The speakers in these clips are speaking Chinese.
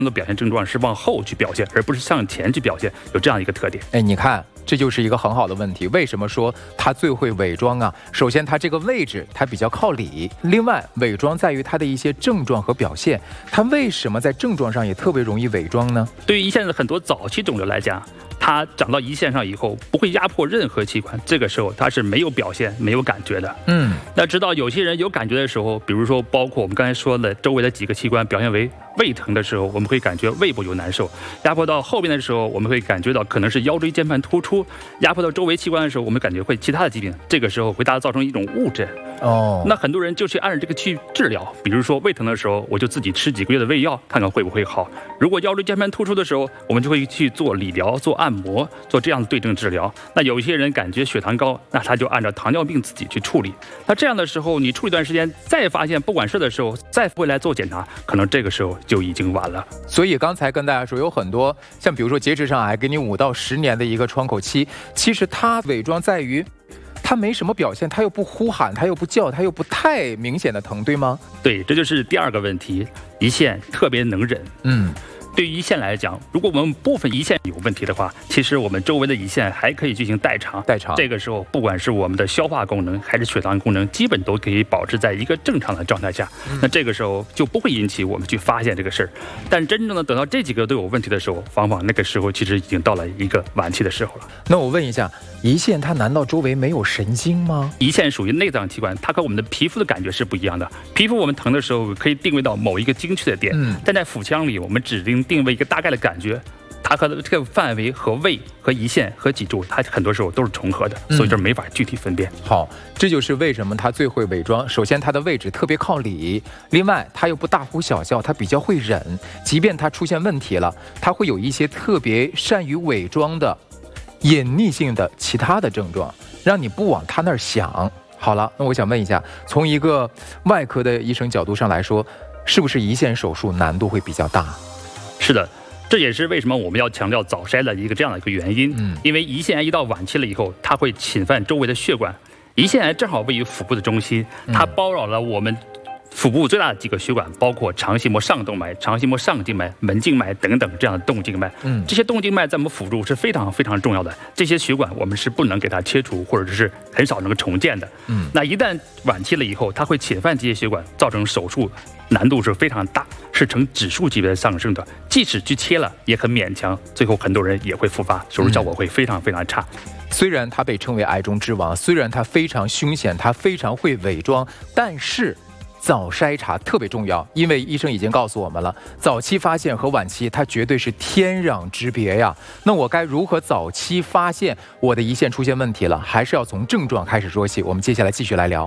的表现症状是往后去表现，而不是向前去表现，有这样一个特点。 哎，你看，这就是一个很好的问题。为什么说它最会伪装啊？首先，它这个位置它比较靠里；另外，伪装在于它的一些症状和表现。它为什么在症状上也特别容易伪装呢？ 对于胰腺的很多早期肿瘤来讲，它长到胰腺上以后，不会压迫任何器官，这个时候它是没有表现、没有感觉的。那直到有些人有感觉的时候，比如说包括我们刚才说的周围的几个器官表现为胃疼的时候，我们会感觉胃部有难受；压迫到后边的时候，我们会感觉到可能是腰椎间盘突出；压迫到周围器官的时候，我们感觉会其他的疾病，这个时候会大家造成一种误诊。那很多人就去按照这个去治疗，比如说胃疼的时候，我就自己吃几个月的胃药，看看会不会好。如果腰椎间盘突出的时候，我们就会去做理疗、做按摩、做这样的对症治疗。那有一些人感觉血糖高，那他就按照糖尿病自己去处理。那这样的时候，你处理一段时间，再发现不管事的时候，再回来做检查，可能这个时候就已经晚了。 所以刚才跟大家说，有很多像比如说结直肠癌，给你5到10年的一个窗口期，其实它伪装在于它没什么表现，它又不呼喊，它又不叫，它又不太明显的疼，对吗？ 对，这就是第二个问题，胰腺特别能忍。对于胰腺来讲，如果我们部分胰腺有问题的话，其实我们周围的胰腺还可以进行代偿。这个时候，不管是我们的消化功能还是血糖功能，基本都可以保持在一个正常的状态下。那这个时候就不会引起我们去发现这个事儿。但真正的等到这几个都有问题的时候，往往那个时候其实已经到了一个晚期的时候了。 那我问一下，胰腺它难道周围没有神经吗？ 胰腺属于内脏器官，它和我们的皮肤的感觉是不一样的。皮肤我们疼的时候可以定位到某一个精确的点，但在腹腔里我们只定位一个大概的感觉，它和这个范围和胃和胰腺和脊柱，它很多时候都是重合的，所以这没法具体分辨。 好，这就是为什么它最会伪装。首先，它的位置特别靠里，另外它又不大呼小叫，它比较会忍，即便它出现问题了，它会有一些特别善于伪装的隐匿性的其他的症状，让你不往它那儿想。好了，那我想问一下，从一个外科的医生角度上来说，是不是胰腺手术难度会比较大？ 是的，这也是为什么我们要强调早筛的这样的一个原因。因为胰腺癌一到晚期了以后，它会侵犯周围的血管。胰腺癌正好位于腹部的中心，它包绕了我们腹部最大的几个血管，包括肠系膜上动脉、肠系膜上静脉、门静脉等等这样的动静脉。这些动静脉在我们辅助是非常非常重要的。这些血管我们是不能给它切除，或者是很少能够重建的。那一旦晚期了以后，它会侵犯这些血管，造成手术难度是非常大，是呈指数级别的上升的。即使去切了，也很勉强，最后很多人也会复发，手术效果会非常非常差。 虽然它被称为癌中之王，虽然它非常凶险，它非常会伪装，但是早筛查特别重要，因为医生已经告诉我们了，早期发现和晚期它绝对是天壤之别呀。那我该如何早期发现我的胰腺出现问题了？还是要从症状开始说起。我们接下来继续来聊。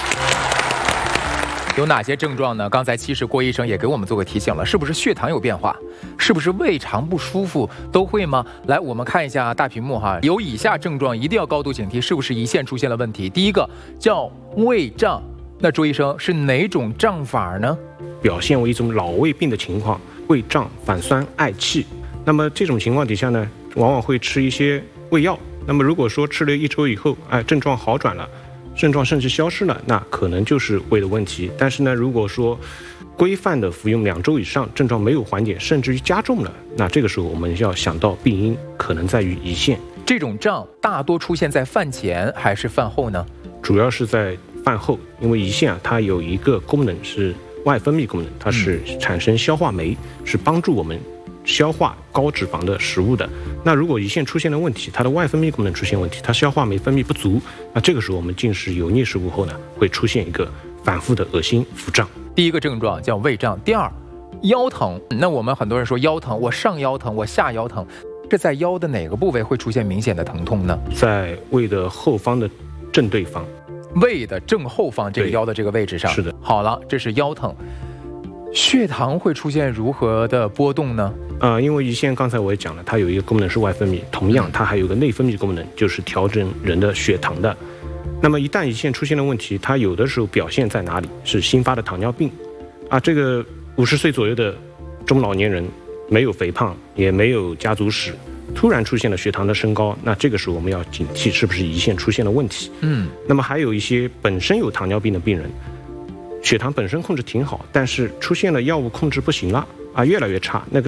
有哪些症状呢？刚才其实郭医生也给我们做个提醒了，是不是血糖有变化？是不是胃肠不舒服？都会吗？来，我们看一下大屏幕哈，有以下症状一定要高度警惕，是不是胰腺出现了问题？第一个叫胃胀，那朱医生是哪种胀法呢？ 表现为一种老胃病的情况，胃胀、反酸、嗳气。那么这种情况底下呢，往往会吃一些胃药。那么如果说吃了1周以后，症状好转了，症状甚至消失了，那可能就是胃的问题。但是呢，如果说规范的服用2周以上，症状没有缓解，甚至于加重了，那这个时候我们要想到病因可能在于胰腺。 这种胀大多出现在饭前还是饭后呢？ 主要是在饭后，因为胰腺它有一个功能是外分泌功能，它是产生消化酶，是帮助我们消化高脂肪的食物的。那如果胰腺出现了问题，它的外分泌功能出现问题，它消化酶分泌不足，那这个时候我们进食油腻食物后呢，会出现一个反复的恶心、腹胀。 第一个症状叫胃胀。第二，腰疼。那我们很多人说腰疼，我上腰疼，我下腰疼，这在腰的哪个部位会出现明显的疼痛呢？ 在胃的后方的正对方。 胃的正后方，这个腰的这个位置上。 是的。 好了，这是腰疼。血糖会出现如何的波动呢？ 因为胰腺刚才我也讲了，它有一个功能是外分泌，同样它还有个内分泌功能，就是调整人的血糖的。那么一旦胰腺出现了问题，它有的时候表现在哪里？是新发的糖尿病这个50岁左右的中老年人，没有肥胖，也没有家族史，突然出现了血糖的升高，那这个时候我们要警惕是不是胰腺出现了问题。那么还有一些本身有糖尿病的病人，血糖本身控制挺好，但是出现了药物控制不行了越来越差，那个